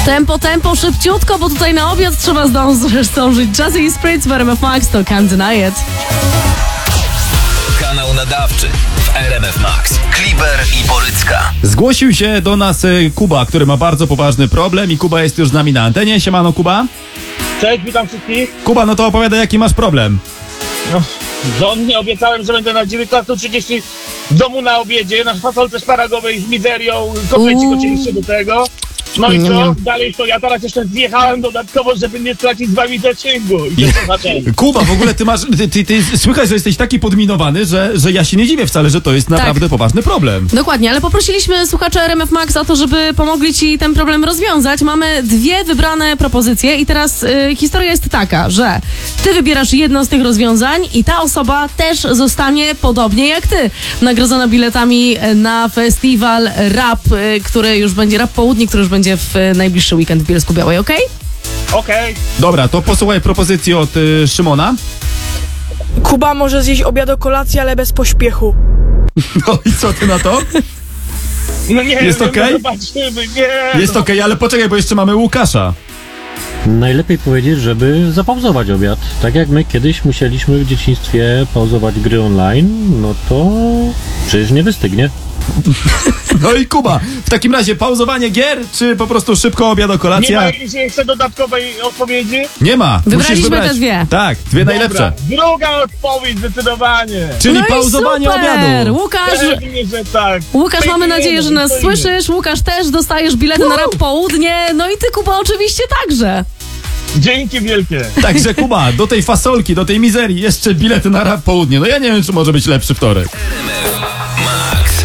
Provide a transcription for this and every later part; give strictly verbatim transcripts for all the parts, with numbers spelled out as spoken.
Tempo, tempo, szybciutko, bo tutaj na obiad trzeba zdążyć. zdążyć. Jazzy i Spritz w R M F Max to Can't Deny It. Kanał nadawczy w R M F Max. Kliber i Borycka. Zgłosił się do nas y, Kuba, który ma bardzo poważny problem i Kuba jest już z nami na antenie. Siemano, Kuba. Cześć, witam wszystkich. Kuba, no to opowiadaj, jaki masz problem. No, żonnie obiecałem, że będę na dziewiętnasta trzydzieści w domu na obiedzie, na fasolce szparagowej z mizerią, kotlecik oczywiście do tego. No i co? Dalej to ja teraz jeszcze zjechałem dodatkowo, żeby nie stracić z wami zasięgu. I to znaczy. Kuba, w ogóle ty masz, ty, ty, ty słychać, że jesteś taki podminowany, że, że ja się nie dziwię wcale, że to jest naprawdę Tak. poważny problem. Dokładnie, ale poprosiliśmy słuchaczy R M F Max o to, żeby pomogli ci ten problem rozwiązać. Mamy dwie wybrane propozycje i teraz y, historia jest taka, że ty wybierasz jedno z tych rozwiązań i ta osoba też zostanie podobnie jak ty nagrodzona biletami na festiwal Rap, y, który już będzie Rap Południe, który już będzie w y, najbliższy weekend w Bielsku-Białej, okej? Okej. Dobra, to posłuchaj propozycji od y, Szymona. Kuba może zjeść obiad o kolację, ale bez pośpiechu. No i co ty na to? No nie Jest wiem, okej? no zobaczymy, nie. Jest okej, ale poczekaj, bo jeszcze mamy Łukasza. Najlepiej powiedzieć, żeby zapauzować obiad. Tak jak my kiedyś musieliśmy w dzieciństwie pauzować gry online, no to przecież nie wystygnie. No i Kuba, w takim razie pauzowanie gier, czy po prostu szybko obiad o Nie kolacja? ma jakiejś jeszcze dodatkowej odpowiedzi? Nie ma. Wybraliśmy Musisz wybrać. te dwie. Tak, dwie najlepsze. Dobra, druga odpowiedź zdecydowanie. Czyli No i pauzowanie super! obiadu. Łukasz, Pewnie, że tak. Łukasz, mamy Pewnie, nadzieję, że nas pewnie. słyszysz. Łukasz, też dostajesz bilety na Rap Południe. No i ty, Kuba, oczywiście także. Dzięki wielkie. Także Kuba, do tej fasolki, do tej mizerii jeszcze bilety na Rap Południe. No ja nie wiem, czy może być lepszy wtorek. Max.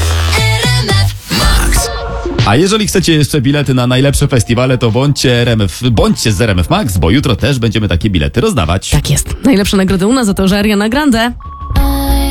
Max. A jeżeli chcecie jeszcze bilety na najlepsze festiwale, to bądźcie, R M F, bądźcie z R M F Max, bo jutro też będziemy takie bilety rozdawać. Tak jest. Najlepsze nagrody u nas za to, że Ariana Grande.